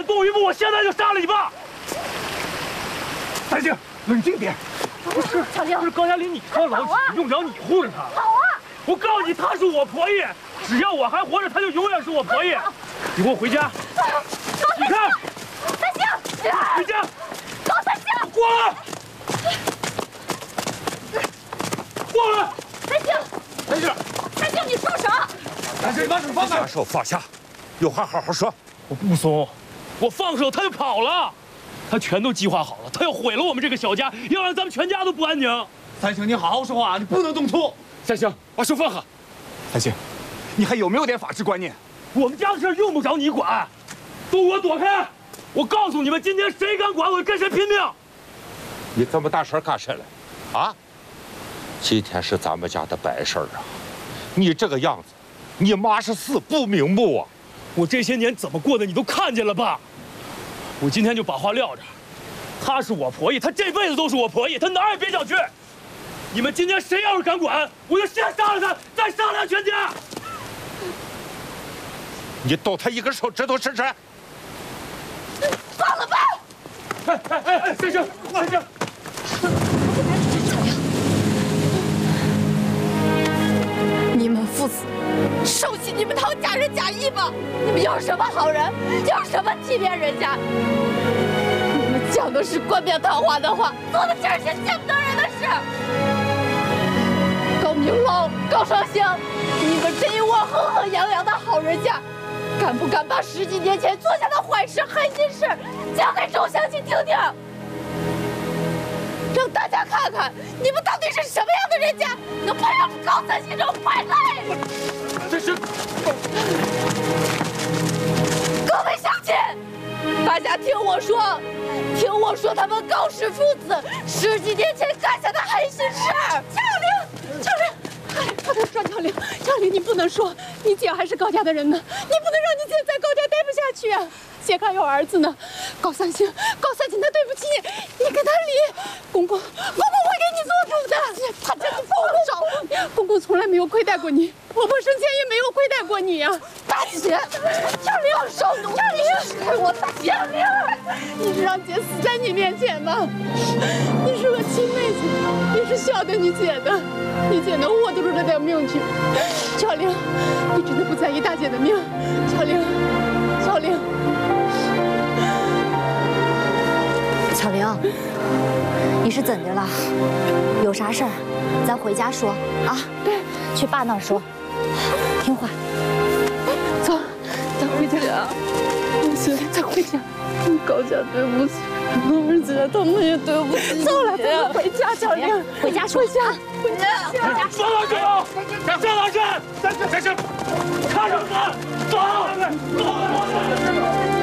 动一步，我现在就杀了你爸！三星，冷静点。不是， 小玲， 不是高佳林，你靠老几，用不着你护着他。 好啊！ 我告诉你，她是我婆姨，只要我还活着，她就永远是我婆姨。你给我回家！你看， 三星， 回家！ 高三星， 过来！过来！ 三星， 三星， 三星，你松手！ 三星，你把手放开！ 把手放下，有话好好说。 我不松，我放手他就跑了，他全都计划好了，他要毁了我们这个小家，要让咱们全家都不安宁。 三星，你好好说话，你不能动粗。 三星，把手放下。 三星，你还有没有点法治观念？ 我们家的事用不着你管，都给我躲开！我告诉你们，今天谁敢管我，跟谁拼命！ 你这么大声干什来？啊？今天是咱们家的白事啊！你这个样子，你妈是死不瞑目啊！ 我这些年怎么过的，你都看见了吧？我今天就把话撂这儿，她是我婆姨，她这辈子都是我婆姨，她哪儿也别想去。你们今天谁要是敢管，我就先杀了她，再杀了她全家。 你动他一根手指头试试。 放了吧！ 哎，三星，三星。 你们父子受起你们堂假仁假义吧！你们有什么好人，有什么体面人家？你们讲的是冠冕堂皇的话，做的全是见不得人的事。高明龙、高双星，你们这一窝哼哼扬扬的好人家，敢不敢把10几年前做下的坏事、黑心事讲给众乡亲听听？让大家看看你们到底是什么样的人家，能培养出高三星这种败类！ 这是各位乡亲，大家听我说，听我说，他们高氏父子10几年前干下的黑心事。 乔玲，乔玲，哎，不能说乔玲，乔玲，你不能说，你姐还是高家的人呢，你不能让你姐在高家待不下去啊！姐还有儿子呢，高三星，他对不起你，你跟他离，公公会给你做主的。他真的不少，公公从来没有亏待过你，婆婆生前也没有亏待过你呀。 大姐，乔玲受奴，乔玲是我大姐， 你是让姐死在你面前吗？你是我亲妹姐，你是晓得你姐的，你姐能豁得出这条命去？乔玲，你真的不在意大姐的命？乔玲，乔玲。 小玲，你是怎的了？有啥事儿，咱回家说啊。对，去爸那儿说，听话。 走，咱回家。不行，咱回家。高家对不起，二姐他们也对不起。走了，咱们回家，小玲， 回家说。 回家，回家。 上哪去啊？上哪去？三星，看着我，走，走。